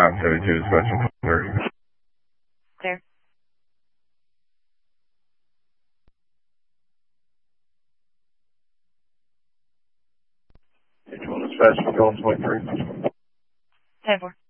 972 dispatching 30. Clear. Dispatching going 23. 10-4.